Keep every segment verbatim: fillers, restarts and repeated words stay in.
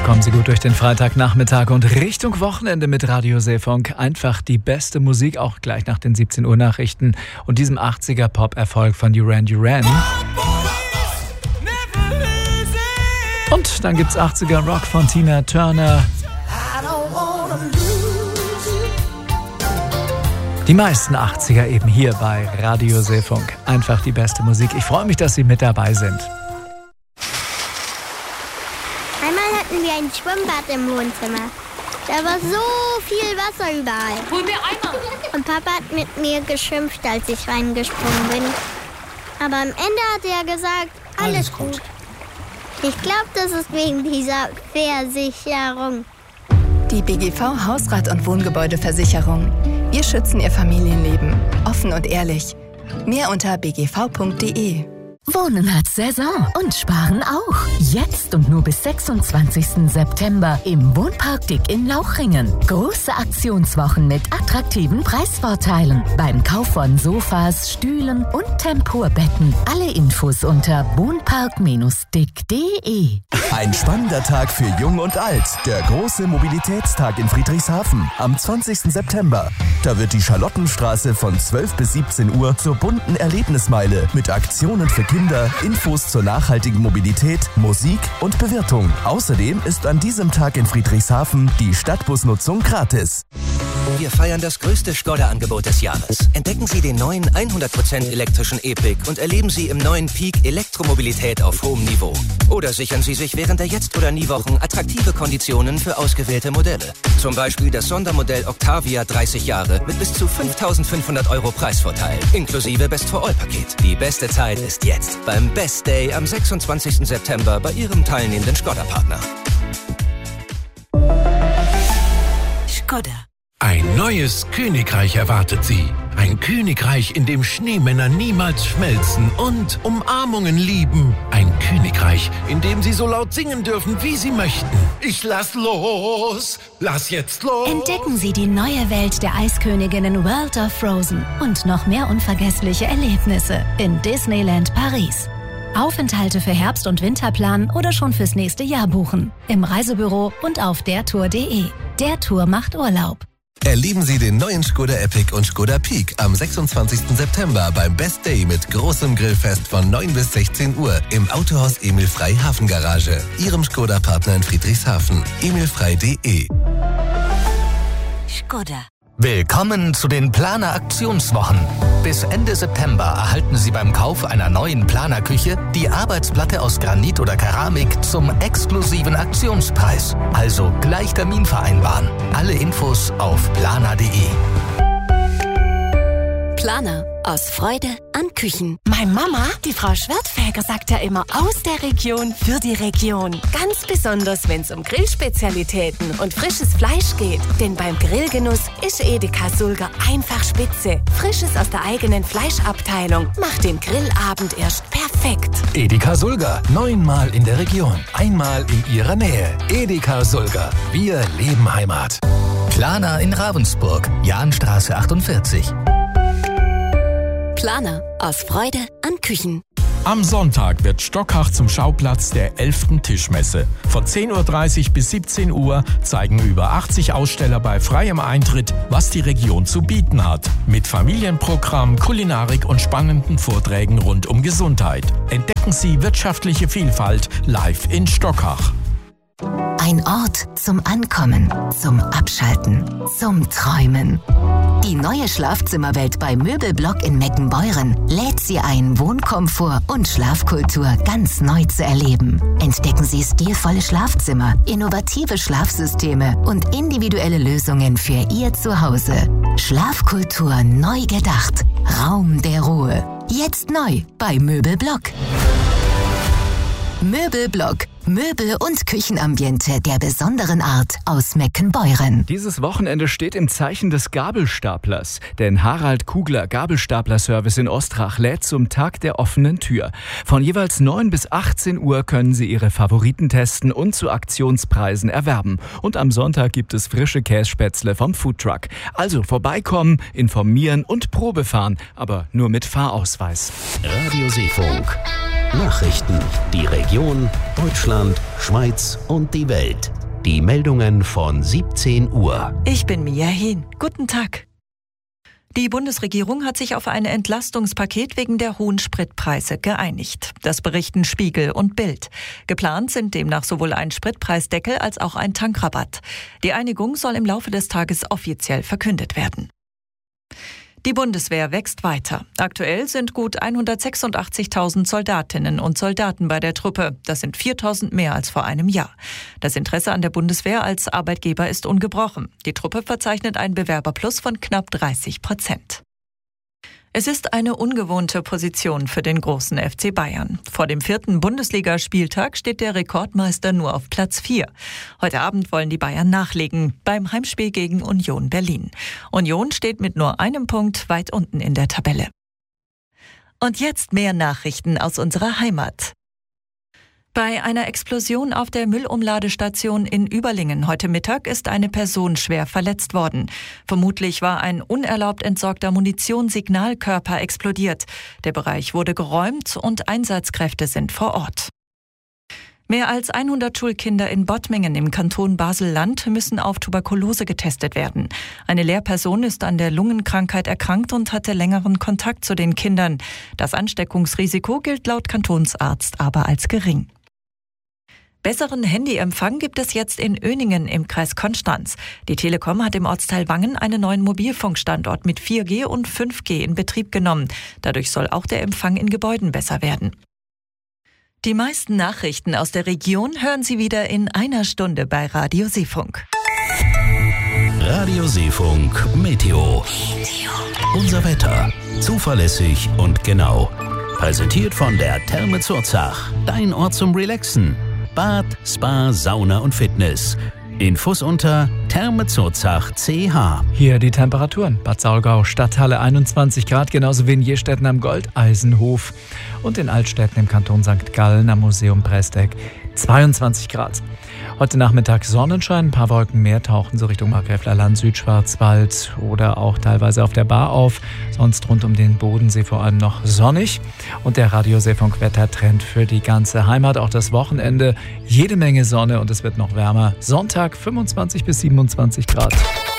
kommen Sie gut durch den Freitagnachmittag und Richtung Wochenende mit Radio Seefunk. Einfach die beste Musik, auch gleich nach den siebzehn Uhr Nachrichten und diesem achtziger Pop-Erfolg von Duran Duran. Und dann gibt's achtziger Rock von Tina Turner. Die meisten achtziger eben hier bei Radio Seefunk. Einfach die beste Musik. Ich freue mich, dass Sie mit dabei sind. Einmal hatten wir ein Schwimmbad im Wohnzimmer. Da war so viel Wasser überall. Hol mir Eimer! Und Papa hat mit mir geschimpft, als ich reingesprungen bin. Aber am Ende hat er gesagt, alles, alles gut. gut. Ich glaube, das ist wegen dieser Versicherung. Die B G V Hausrat- und Wohngebäudeversicherung. Wir schützen Ihr Familienleben. Offen und ehrlich. Mehr unter b g v punkt d e. Wohnen hat Saison und Sparen auch. Jetzt und nur bis sechsundzwanzigsten September im Wohnpark Dick in Lauchringen. Große Aktionswochen mit attraktiven Preisvorteilen. Beim Kauf von Sofas, Stühlen und Tempurbetten. Alle Infos unter wohnpark dick punkt d e. Ein spannender Tag für Jung und Alt. Der große Mobilitätstag in Friedrichshafen am zwanzigsten September. Da wird die Charlottenstraße von zwölf bis siebzehn Uhr zur bunten Erlebnismeile mit Aktionen für Kinder, Infos zur nachhaltigen Mobilität, Musik und Bewirtung. Außerdem ist an diesem Tag in Friedrichshafen die Stadtbusnutzung gratis. Wir feiern das größte Skoda-Angebot des Jahres. Entdecken Sie den neuen hundert Prozent elektrischen E-Pick und erleben Sie im neuen Peak Elektromobilität auf hohem Niveau. Oder sichern Sie sich während der Jetzt- oder Nie-Wochen attraktive Konditionen für ausgewählte Modelle. Zum Beispiel das Sondermodell Octavia dreißig Jahre mit bis zu fünftausendfünfhundert Euro Preisvorteil, inklusive Best-for-All-Paket. Die beste Zeit ist jetzt beim Best Day am sechsundzwanzigsten September bei Ihrem teilnehmenden Skoda-Partner. Skoda. Ein neues Königreich erwartet Sie. Ein Königreich, in dem Schneemänner niemals schmelzen und Umarmungen lieben. Ein Königreich, in dem Sie so laut singen dürfen, wie Sie möchten. Ich lass los, lass jetzt los. Entdecken Sie die neue Welt der Eisköniginnen World of Frozen und noch mehr unvergessliche Erlebnisse in Disneyland Paris. Aufenthalte für Herbst- und Winterplan oder schon fürs nächste Jahr buchen. Im Reisebüro und auf dertour punkt d e. Der Tour macht Urlaub. Erleben Sie den neuen Skoda Epic und Skoda Peak am sechsundzwanzigsten September beim Best Day mit großem Grillfest von neun bis sechzehn Uhr im Autohaus Emil Frey Hafengarage, Ihrem Skoda-Partner in Friedrichshafen. emilfrey punkt d e. Skoda. Willkommen zu den Planer-Aktionswochen. Bis Ende September erhalten Sie beim Kauf einer neuen Planerküche die Arbeitsplatte aus Granit oder Keramik zum exklusiven Aktionspreis. Also gleich Termin vereinbaren. Alle Infos auf planer punkt d e. Planer. Aus Freude an Küchen. Meine Mama, die Frau Schwertfeger, sagt ja immer aus der Region für die Region. Ganz besonders, wenn es um Grillspezialitäten und frisches Fleisch geht. Denn beim Grillgenuss ist Edeka Sulger einfach spitze. Frisches aus der eigenen Fleischabteilung macht den Grillabend erst perfekt. Edeka Sulger. Neunmal in der Region. Einmal in Ihrer Nähe. Edeka Sulger. Wir leben Heimat. Planer in Ravensburg. Jahnstraße achtundvierzig. Planer. Aus Freude an Küchen. Am Sonntag wird Stockach zum Schauplatz der elften Tischmesse. Von zehn Uhr dreißig bis siebzehn Uhr zeigen über achtzig Aussteller bei freiem Eintritt, was die Region zu bieten hat. Mit Familienprogramm, Kulinarik und spannenden Vorträgen rund um Gesundheit. Entdecken Sie wirtschaftliche Vielfalt live in Stockach. Ein Ort zum Ankommen, zum Abschalten, zum Träumen. Die neue Schlafzimmerwelt bei Möbelblock in Meckenbeuren lädt Sie ein, Wohnkomfort und Schlafkultur ganz neu zu erleben. Entdecken Sie stilvolle Schlafzimmer, innovative Schlafsysteme und individuelle Lösungen für Ihr Zuhause. Schlafkultur neu gedacht. Raum der Ruhe. Jetzt neu bei Möbelblock. Möbelblock. Möbel- und Küchenambiente der besonderen Art aus Meckenbeuren. Dieses Wochenende steht im Zeichen des Gabelstaplers. Denn Harald Kugler Gabelstapler-Service in Ostrach lädt zum Tag der offenen Tür. Von jeweils neun bis achtzehn Uhr können Sie Ihre Favoriten testen und zu Aktionspreisen erwerben. Und am Sonntag gibt es frische Kässpätzle vom Foodtruck. Also vorbeikommen, informieren und Probe fahren, aber nur mit Fahrausweis. Radio Seefunk. Nachrichten. Die Region, Deutschland, Schweiz und die Welt. Die Meldungen von siebzehn Uhr. Ich bin Mia Hehn. Guten Tag. Die Bundesregierung hat sich auf ein Entlastungspaket wegen der hohen Spritpreise geeinigt. Das berichten Spiegel und Bild. Geplant sind demnach sowohl ein Spritpreisdeckel als auch ein Tankrabatt. Die Einigung soll im Laufe des Tages offiziell verkündet werden. Die Bundeswehr wächst weiter. Aktuell sind gut hundertsechsundachtzigtausend Soldatinnen und Soldaten bei der Truppe. Das sind viertausend mehr als vor einem Jahr. Das Interesse an der Bundeswehr als Arbeitgeber ist ungebrochen. Die Truppe verzeichnet einen Bewerberplus von knapp dreißig Prozent. Es ist eine ungewohnte Position für den großen F C Bayern. Vor dem vierten Bundesligaspieltag steht der Rekordmeister nur auf Platz vier. Heute Abend wollen die Bayern nachlegen beim Heimspiel gegen Union Berlin. Union steht mit nur einem Punkt weit unten in der Tabelle. Und jetzt mehr Nachrichten aus unserer Heimat. Bei einer Explosion auf der Müllumladestation in Überlingen heute Mittag ist eine Person schwer verletzt worden. Vermutlich war ein unerlaubt entsorgter Munitionssignalkörper explodiert. Der Bereich wurde geräumt und Einsatzkräfte sind vor Ort. Mehr als hundert Schulkinder in Bottmingen im Kanton Basel-Land müssen auf Tuberkulose getestet werden. Eine Lehrperson ist an der Lungenkrankheit erkrankt und hatte längeren Kontakt zu den Kindern. Das Ansteckungsrisiko gilt laut Kantonsarzt aber als gering. Besseren Handyempfang gibt es jetzt in Öningen im Kreis Konstanz. Die Telekom hat im Ortsteil Wangen einen neuen Mobilfunkstandort mit vier G und fünf G in Betrieb genommen. Dadurch soll auch der Empfang in Gebäuden besser werden. Die meisten Nachrichten aus der Region hören Sie wieder in einer Stunde bei Radio Seefunk. Radio Seefunk Meteo. Unser Wetter. Zuverlässig und genau. Präsentiert von der Therme Zurzach. Dein Ort zum Relaxen. Bad, Spa, Sauna und Fitness. Infos unter Therme Zurzach C H. Hier die Temperaturen. Bad Saulgau, Stadthalle einundzwanzig Grad, genauso wie in Jestätten am Goldeisenhof. Und in Altstädten im Kanton Sankt Gallen am Museum Presteck zweiundzwanzig Grad. Heute Nachmittag Sonnenschein, ein paar Wolken mehr tauchen so Richtung Markgräfler Land, Südschwarzwald oder auch teilweise auf der Bar auf. Sonst rund um den Bodensee vor allem noch sonnig. Und der Radio Seefunk Wettertrend für die ganze Heimat, auch das Wochenende. Jede Menge Sonne und es wird noch wärmer. Sonntag fünfundzwanzig bis siebenundzwanzig Grad.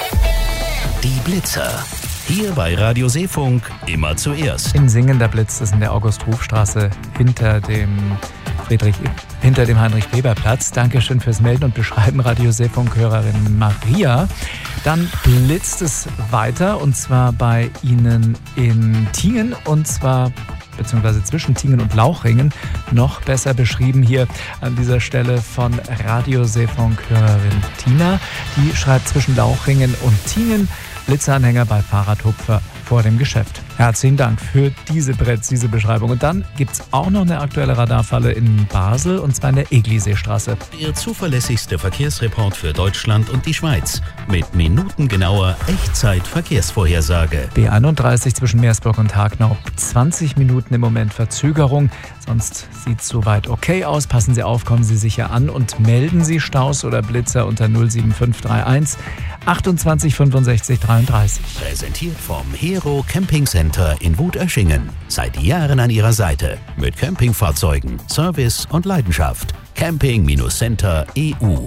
Die Blitzer. Hier bei Radio Seefunk immer zuerst. In Singen der Blitz ist in der August-Ruf-Straße hinter dem Friedrich, hinter dem Heinrich-Weber-Platz. Dankeschön fürs Melden und Beschreiben, Radio Seefunk-Hörerin Maria. Dann blitzt es weiter und zwar bei Ihnen in Tingen und zwar beziehungsweise zwischen Tingen und Lauchringen, noch besser beschrieben hier an dieser Stelle von Radio Seefunk-Hörerin Tina. Die schreibt zwischen Lauchringen und Tingen, Blitzeranhänger bei Fahrradhupfer vor dem Geschäft. Herzlichen Dank für diese präzise Beschreibung. Und dann gibt es auch noch eine aktuelle Radarfalle in Basel, und zwar in der Eglisseestraße. Der zuverlässigste Verkehrsreport für Deutschland und die Schweiz. Mit minutengenauer Echtzeit-Verkehrsvorhersage. B einunddreißig zwischen Meersburg und Hagnau. zwanzig Minuten im Moment Verzögerung. Sonst sieht es soweit okay aus. Passen Sie auf, kommen Sie sicher an und melden Sie Staus oder Blitzer unter null sieben fünf drei eins achtundzwanzig fünfundsechzig dreiunddreißig. Präsentiert vom Hero Camping Center in Wutöschingen. Seit Jahren an Ihrer Seite. Mit Campingfahrzeugen, Service und Leidenschaft. Camping-Center Punkt E U.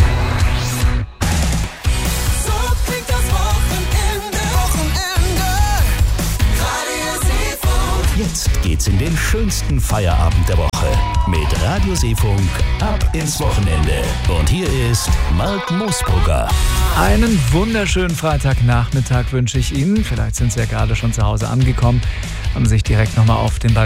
Jetzt geht's in den schönsten Feierabend der Woche mit Radio Seefunk ab ins Wochenende. Und hier ist Mark Moosbrugger. Einen wunderschönen Freitagnachmittag wünsche ich Ihnen. Vielleicht sind Sie ja gerade schon zu Hause angekommen, haben sich direkt nochmal auf den Balkon